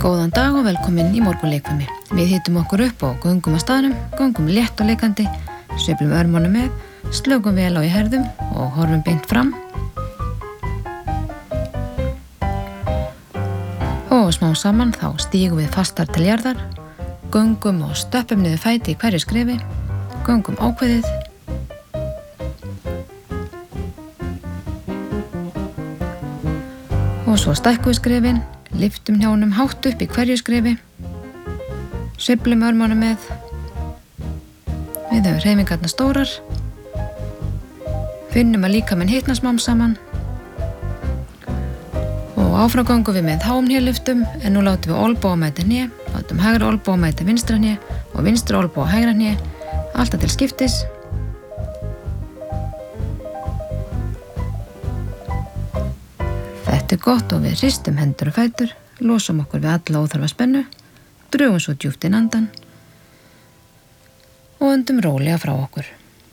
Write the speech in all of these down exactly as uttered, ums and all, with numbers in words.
Góðan dag og velkomin í morgunleikfimi. Við hittum okkur upp og göngum að staðnum, göngum létt og leikandi, sveiflum örmunum með, slökum vel á í herðum og horfum beint fram. Og smá saman þá stígum við fastar til jarðar, göngum og stöppum niður fæti í hverju skrefi, göngum ákveðið. Og svo stækkum við skrefin, lyftum hnjánum hátt upp í hverju skrefi, sveiflum örmunum með, við höfum hreyfingarnar stórar, finnum að líkaminn hitna smám saman og áfram göngum við með háum hnélyftum, en nú látum við olnboga mæta hné, látum hægra olnboga mæta vinstra hné og vinstra olnboga hægra hné, alltaf til skiptis. Þetta er gott og við hristum hendur og fætur, losum okkur við alla óþarfa spennu, drögum svo djúpt inn andan og öndum rólega frá okkur.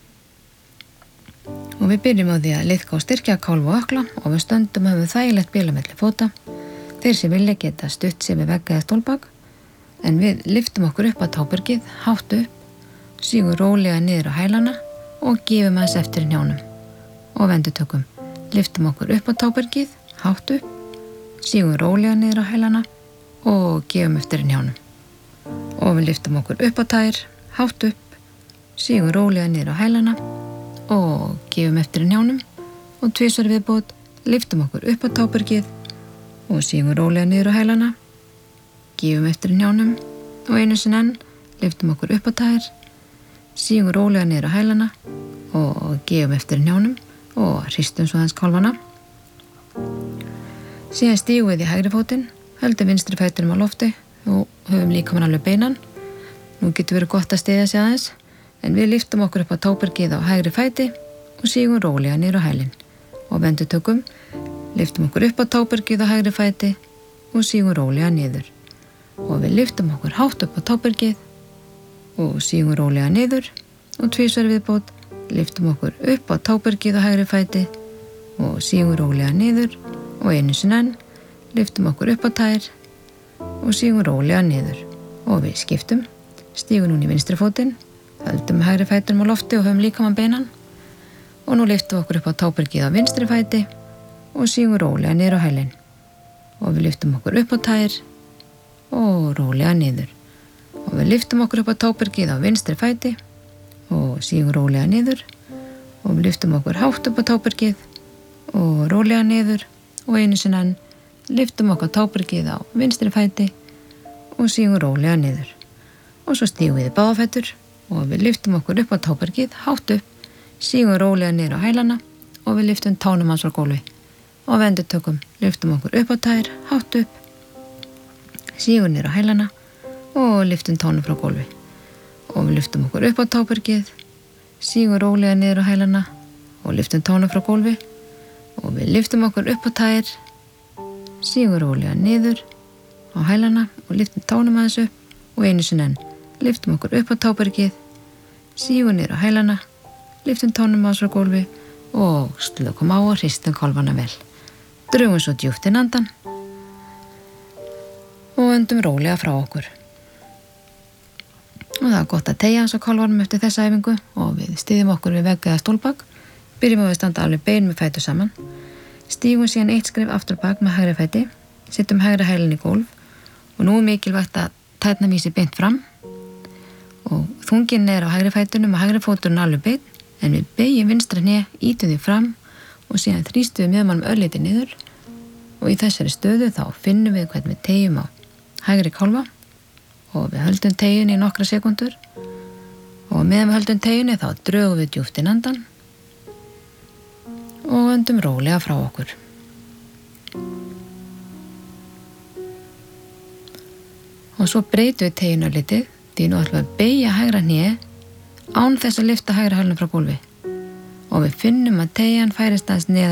Og við byrjum á því að liðka og styrkja kálf og ökkla og við stöndum höfum þægilegt bil á milli fóta. Þeir sem vilja geta stutt sig við vegg eða stólbak, en við lyftum okkur upp á tábergið, hátt upp, sígum rólega niður á hælana og gefum aðeins eftir í hnjánum. Og vendutökum, lyftum okkur upp á tábergið, hátt upp, sígum rólega niður á hælana og gefum eftir í hnjánum. Og við lyftum okkur upp á tær, hátt upp, sígum rólega niður á hælana og gefum eftir í hnjánum og tvisvar viðbót, lyftum okkur upp á tábergið og sígum rólega niður á hælana, gefum eftir í hnjánum og einu sinni enn, lyftum okkur upp á tær, sígum rólega niður á hælana og gefum eftir í hnjánum og hristum svo aðeins kálfana. Síðan stígum við í hægri fótinn, höldum vinstri fætinum á lofti og höfum líkamann alveg beinan. Nú getur verið gott að stiðja sig aðeins, en við lyftum okkur upp á tábergið á hægri fæti og sígum rólega niður á hælinn. Og vendutökum, lyftum okkur upp á tábergið á hægri fæti og sígum rólega niður. Og við lyftum okkur hátt upp á tábergið og sígum rólega niður og tvisvar viðbót, lyftum okkur upp á tábergið á hægri fæti og sígum rólega niður og einu sinni enn, lyftum okkur upp á tær og sígum rólega niður. Og við skiptum, stígum núna í vinstri fótinn, höldum hægri fætinum á lofti og höfum líkamann beinan og nú lyftum okkur upp á tábergið á vinstri fæti og sígum rólega niður á hælinn. Og við lyftum okkur upp á tær og rólega niður. Og við lyftum okkur upp á tábergið á vinstri fæti og sígum rólega niður og við lyftum okkur hátt upp á tábergið og rólega niður og einu sinni enn, lyftum okkur tábergið á vinstri fæti og sígum rólega niður. Og svo stígum við í báðafætur og við lyftum okkur upp á tábergið, hátt upp, sígum rólega niður á hælana og við lyftum tánum hans frá gólfi. Og vendutökum, lyftum okkur upp á tær, hátt upp, sígum niður á hælana og lyftum tánum frá gólfi. Og við lyftum okkur upp á tábergið, sígum rólega niður á hælana og lyftum tánum frá gólfi. Og við lyftum okkur upp á tær, sígum rólega niður á hælana og lyftum tánum aðeins upp og einu sinni enn, lyftum okkur upp á tábergið, sígum niður á hælana, lyftum tánum aðeins frá gólfi og slökum á og hristum kálfana vel. Drögum svo djúpt inn andan og öndum rólega frá okkur. Og það er gott að teygja svo kálfanum eftir þessa æfingu og við styðjum okkur við vegg eða stólbak. Byrjum á að standa alveg bein með fætur saman, stígum síðan eitt skref aftur bak með hægri fæti, setjum hægra hælinn í gólf og nú er mikilvægt að tærnar vísi beint fram og þunginn er á hægri fætunum og hægri fóturinn alveg beinn, en við beygjum vinstra hné, ýtum því fram og síðan þrýstum við meðmannum örlítið niður og í þessari stöðu þá finnum við hvernig við teygjum á hægri kálfa og við höldum teygjunni í nokkra sekundur og meðan við höldum teygjunni þá drögum við djúpt inn andan og öndum rólega frá okkur. Og svo breytum við teygjuna litið, því nú ætlum við að beygja hægra hné án þess að lyfta hægra hælnum frá gólfi. Og við finnum að teygjan færist aðeins neðar